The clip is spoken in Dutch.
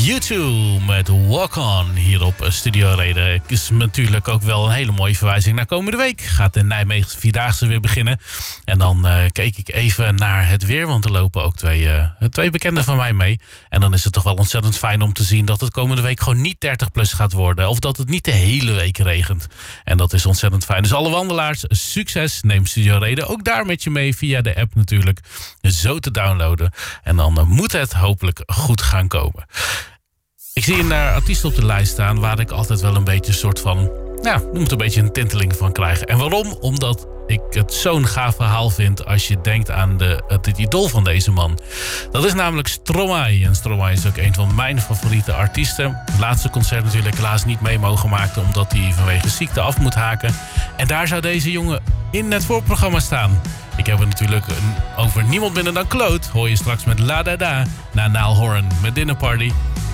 U2 met Walk On hier op Studio Reden. Is natuurlijk ook wel een hele mooie verwijzing naar komende week. Gaat de Nijmeegse Vierdaagse weer beginnen. En dan keek ik even naar het weer, want er lopen ook twee bekenden van mij mee. En dan is het toch wel ontzettend fijn om te zien dat het komende week gewoon niet 30 plus gaat worden. Of dat het niet de hele week regent. En dat is ontzettend fijn. Dus alle wandelaars, succes. Neem Studio Reden ook daar met je mee via de app natuurlijk. Zo te downloaden. En dan moet het hopelijk goed gaan komen. Ik zie een artiest op de lijst staan waar ik altijd wel een beetje een soort van, noem het een beetje een tinteling van krijg. En waarom? Omdat ik het zo'n gaaf verhaal vind als je denkt aan het idool van deze man. Dat is namelijk Stromae. En Stromae is ook een van mijn favoriete artiesten. Het laatste concert natuurlijk helaas niet mee mogen maken omdat hij vanwege ziekte af moet haken. En daar zou deze jongen in het voorprogramma staan. Ik heb het natuurlijk over niemand minder dan Claude. Hoor je straks met La Da Da na Niall Horan met Dinner Party.